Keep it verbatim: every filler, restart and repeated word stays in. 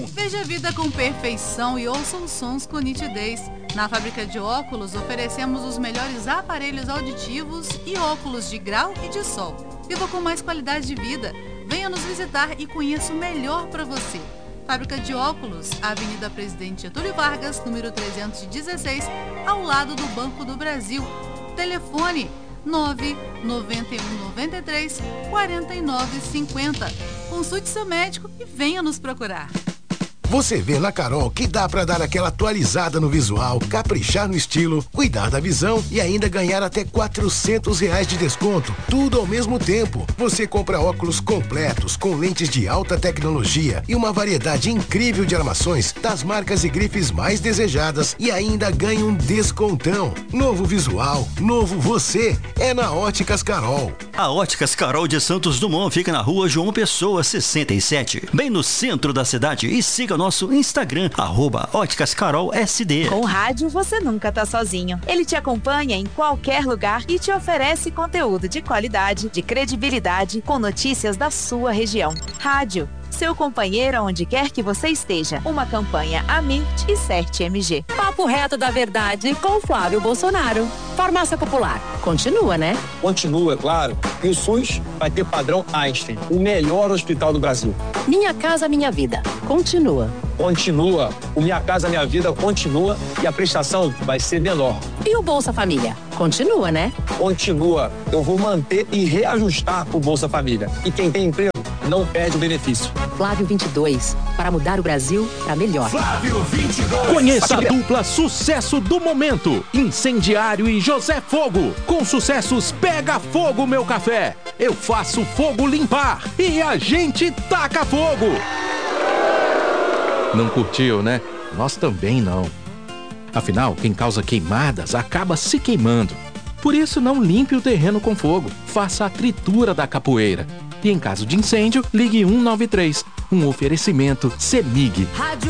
Veja a vida com perfeição e ouça os sons com nitidez. Na fábrica de óculos, oferecemos os melhores aparelhos auditivos e óculos de grau e de sol. Viva com mais qualidade de vida. Venha nos visitar e conheça o melhor para você. Fábrica de óculos, Avenida Presidente Getúlio Vargas, número trezentos e dezesseis, ao lado do Banco do Brasil. Telefone nove nove um nove três quatro nove cinco zero. Consulte seu médico e venha nos procurar. Você vê na Carol que dá pra dar aquela atualizada no visual, caprichar no estilo, cuidar da visão e ainda ganhar até quatrocentos reais de desconto. Tudo ao mesmo tempo. Você compra óculos completos com lentes de alta tecnologia e uma variedade incrível de armações das marcas e grifes mais desejadas e ainda ganha um descontão. Novo visual, novo você, é na Óticas Carol. A Óticas Carol de Santos Dumont fica na rua João Pessoa, sessenta e sete, bem no centro da cidade, e siga o nosso Instagram, arroba Óticas Carol S D. Com o rádio você nunca tá sozinho. Ele te acompanha em qualquer lugar e te oferece conteúdo de qualidade, de credibilidade, com notícias da sua região. Rádio, seu companheiro onde quer que você esteja. Uma campanha Amit e Cert M G. Papo reto da verdade com Flávio Bolsonaro. Farmácia Popular. Continua, né? Continua, claro. E o SUS vai ter padrão Einstein, o melhor hospital do Brasil. Minha Casa Minha Vida. Continua. Continua. O Minha Casa Minha Vida continua e a prestação vai ser menor. E o Bolsa Família? Continua, né? Continua. Eu vou manter e reajustar o Bolsa Família. E quem tem emprego não perde o benefício. Flávio vinte e dois, para mudar o Brasil para melhor. Flávio vinte e dois. Conheça a dupla sucesso do momento, Incendiário e José Fogo. Com sucessos Pega Fogo Meu Café, Eu Faço Fogo Limpar e A Gente Taca Fogo. Não curtiu, né? Nós também não. Afinal, quem causa queimadas acaba se queimando. Por isso, não limpe o terreno com fogo. Faça a tritura da capoeira. E em caso de incêndio, ligue um nove três. Um oferecimento CEMIG. Rádio